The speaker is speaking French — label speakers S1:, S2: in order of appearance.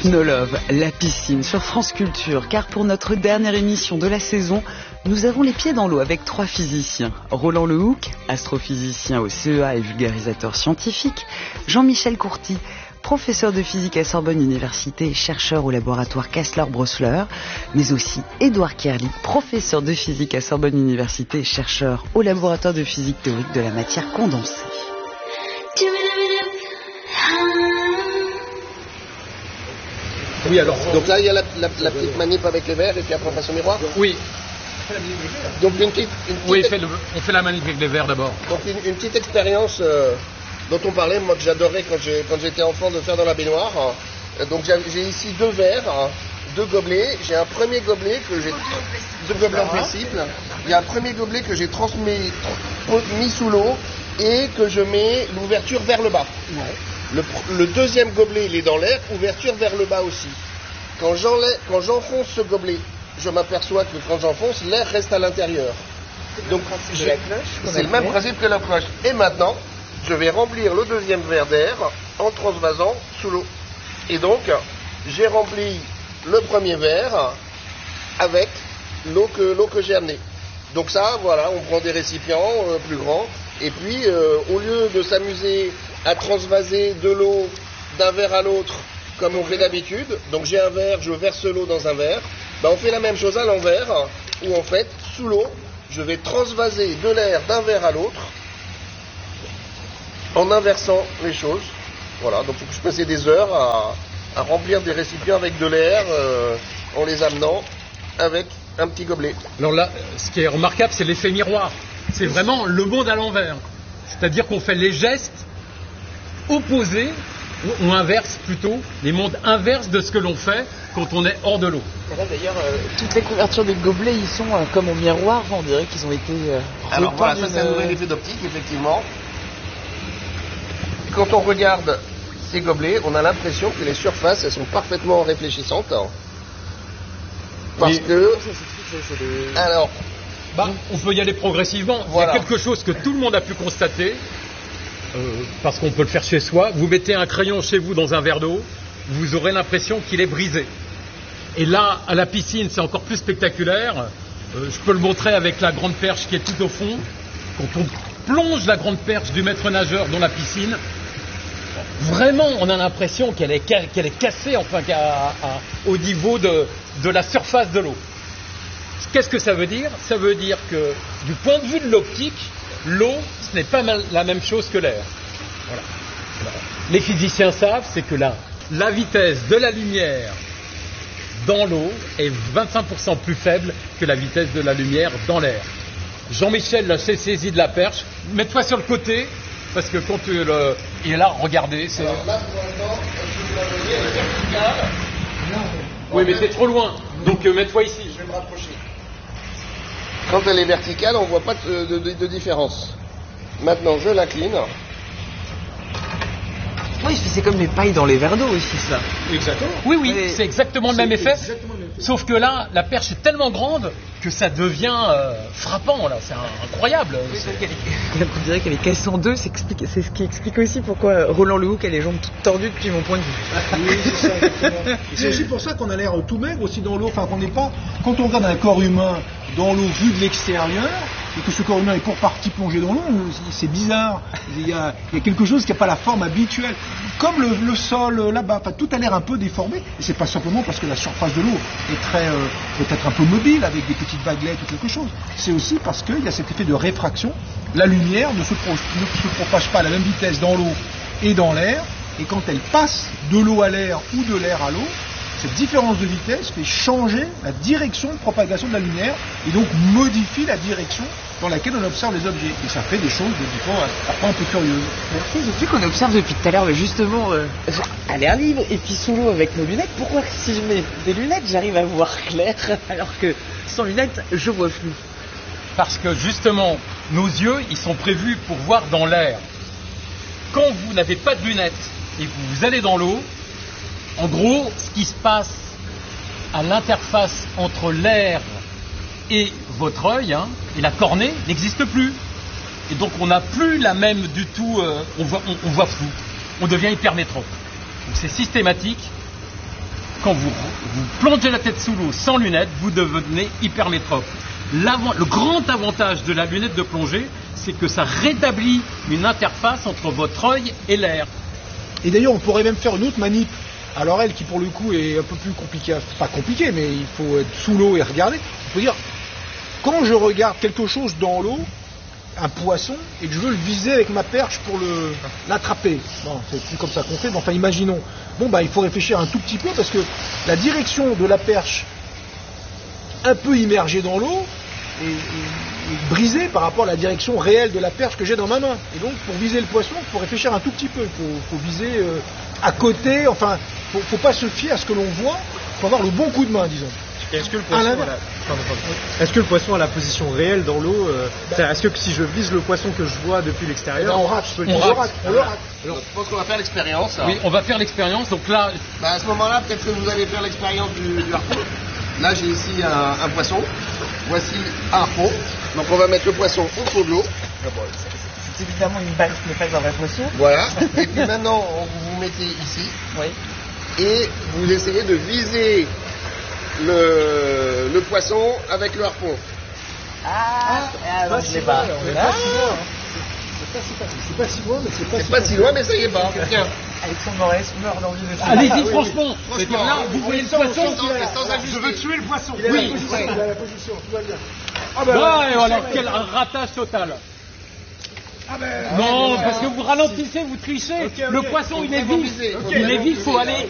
S1: Technolove, la piscine sur France Culture, car pour notre dernière émission de la saison, nous avons les pieds dans l'eau avec 3 physiciens. Roland Lehoucq, astrophysicien au CEA et vulgarisateur scientifique. Jean-Michel Courty, professeur de physique à Sorbonne Université et chercheur au laboratoire Kastler-Brosseler. Mais aussi Édouard Kerlik, professeur de physique à Sorbonne Université et chercheur au laboratoire de physique théorique de la matière condensée.
S2: Oui, alors. Donc là, il y a la petite manip avec les verres et puis après on passe au miroir.
S3: Oui.
S2: Donc une petite
S3: oui, on fait la manip avec les verres d'abord.
S2: Donc une petite expérience dont on parlait, moi que j'adorais quand j'étais enfant de faire dans la baignoire. Donc j'ai ici 2 verres, 2 gobelets. J'ai un premier gobelet que j'ai 2 gobelets en possible. Il y a un premier gobelet que j'ai mis sous l'eau et que je mets l'ouverture vers le bas. Ouais. Le deuxième gobelet, il est dans l'air, ouverture vers le bas aussi. Quand j'enfonce ce gobelet, je m'aperçois que quand j'enfonce, l'air reste à l'intérieur. Donc c'est le même principe que la cloche. Et maintenant, je vais remplir le deuxième verre d'air en transvasant sous l'eau. Et donc, j'ai rempli le premier verre avec l'eau que j'ai amenée. Donc ça, voilà, on prend des récipients plus grands. Et puis, au lieu de s'amuser à transvaser de l'eau d'un verre à l'autre comme on fait d'habitude, donc j'ai un verre, je verse l'eau dans un verre, on fait la même chose à l'envers, où en fait, sous l'eau, je vais transvaser de l'air d'un verre à l'autre en inversant les choses. Voilà, donc je passais des heures à remplir des récipients avec de l'air en les amenant avec un petit gobelet.
S3: Alors là, ce qui est remarquable, c'est l'effet miroir. C'est vraiment le monde à l'envers. C'est-à-dire qu'on fait les gestes opposés, ou inverse plutôt, les mondes inverses de ce que l'on fait quand on est hors de l'eau.
S1: Et là d'ailleurs, toutes les couvertures des gobelets, ils sont comme au miroir, on dirait qu'ils ont été...
S2: Alors voilà, ça c'est un nouvel effet d'optique, effectivement. Quand on regarde ces gobelets, on a l'impression que les surfaces, elles sont parfaitement réfléchissantes. Parce que... Alors...
S3: on peut y aller progressivement. Voilà. Il y a quelque chose que tout le monde a pu constater, parce qu'on peut le faire chez soi. Vous mettez un crayon chez vous dans un verre d'eau, vous aurez l'impression qu'il est brisé. Et là, à la piscine, c'est encore plus spectaculaire. Je peux le montrer avec la grande perche qui est tout au fond. Quand on plonge la grande perche du maître nageur dans la piscine, vraiment, on a l'impression qu'elle est cassée, enfin, au niveau de la surface de l'eau. Qu'est-ce que ça veut dire ? Ça veut dire que, du point de vue de l'optique, l'eau, ce n'est pas la même chose que l'air. Voilà. Les physiciens savent, c'est que la vitesse de la lumière dans l'eau est 25% plus faible que la vitesse de la lumière dans l'air. Jean-Michel s'est saisi de la perche. Mets-toi sur le côté, parce que quand il est là, regardez. C'est...
S2: Alors là, pour l'instant, verticale.
S3: Oui, mais c'est trop loin. Donc mets-toi ici.
S2: Je vais me rapprocher. Quand elle est verticale, on ne voit pas de différence. Maintenant, je l'incline.
S1: Oui, c'est comme les pailles dans les verres d'eau aussi, ça.
S3: Exactement. Oui, c'est exactement le même effet. Sauf que là, la perche est tellement grande que ça devient frappant, là. C'est incroyable.
S1: On dirait qu'elle est cassée en deux. C'est ce qui explique aussi pourquoi Roland Lehoucq a les jambes toutes tordues depuis mon point de vue.
S4: Oui, c'est ça, exactement. Et c'est aussi pour ça qu'on a l'air tout maigre aussi dans l'eau. Enfin, qu'on n'est pas... Quand on regarde un corps humain dans l'eau vu de l'extérieur, et que ce corps humain est pour partie plongé dans l'eau, c'est bizarre. Il y a quelque chose qui n'a pas la forme habituelle. Comme le sol là-bas, enfin, tout a l'air un peu déformé. Et c'est pas simplement parce que la surface de l'eau est très, peut-être un peu mobile, avec des petites vaguelettes ou quelque chose. C'est aussi parce qu'il y a cet effet de réfraction. La lumière ne se propage pas à la même vitesse dans l'eau et dans l'air. Et quand elle passe de l'eau à l'air ou de l'air à l'eau, cette différence de vitesse fait changer la direction de propagation de la lumière et donc modifie la direction dans laquelle on observe les objets. Et ça fait des choses parfois un peu curieuses.
S1: Merci, j'ai vu qu'on observe depuis tout à l'heure, mais justement à l'air libre et puis sous l'eau avec nos lunettes. Pourquoi si je mets des lunettes, j'arrive à voir clair alors que sans lunettes, je vois flou?
S3: Parce que justement, nos yeux, ils sont prévus pour voir dans l'air. Quand vous n'avez pas de lunettes et que vous allez dans l'eau, en gros, ce qui se passe à l'interface entre l'air et votre œil et la cornée n'existe plus. Et donc on n'a plus la même du tout, on voit flou, on devient hypermétrope. Donc c'est systématique. quand vous plongez la tête sous l'eau sans lunettes, vous devenez hypermétrope. Le grand avantage de la lunette de plongée, c'est que ça rétablit une interface entre votre œil et l'air.
S4: Et d'ailleurs, on pourrait même faire une autre manip à l'oreille qui, pour le coup, est un peu plus compliquée. Pas compliqué, mais il faut être sous l'eau et regarder. Il faut dire, quand je regarde quelque chose dans l'eau, un poisson, et que je veux le viser avec ma perche pour l'attraper. Bon, c'est plus comme ça qu'on fait, mais enfin, imaginons. Bon, il faut réfléchir un tout petit peu, parce que la direction de la perche, un peu immergée dans l'eau, est brisée par rapport à la direction réelle de la perche que j'ai dans ma main. Et donc, pour viser le poisson, il faut réfléchir un tout petit peu. Il faut viser à côté, enfin, faut pas se fier à ce que l'on voit, il faut avoir le bon coup de main, disons.
S5: Est-ce que le poisson a la position réelle dans l'eau est-ce que si je vise le poisson que je vois depuis l'extérieur,
S2: on rate.
S5: On le rate.
S2: Alors, je pense qu'on va faire l'expérience.
S3: Oui, on va faire l'expérience. Donc là,
S2: à ce moment-là, peut-être que vous allez faire l'expérience du harpon. Là, j'ai ici un poisson. Voici un harpon. Donc, on va mettre le poisson au fond de l'eau.
S6: C'est évidemment une balle qui n'est pas un vrai poisson.
S2: Voilà. Et puis maintenant, vous vous mettez ici.
S6: Oui.
S2: Et vous essayez de viser le poisson avec le harpon.
S6: Alors je l'ai pas.
S4: C'est pas si loin, mais
S2: C'est pas si loin, mais ça y est pas. Tiens.
S6: Alexandre Morès meurt d'envie de faire.
S3: allez-y, franchement. C'est-à-dire là, vous voyez le poisson.
S2: Je veux tuer le poisson.
S4: Il a la position, tout va bien.
S3: Ouais, alors quel ratage total. Non, parce que vous ralentissez, vous trichez. Le poisson, il est vif. Il est vif, il faut aller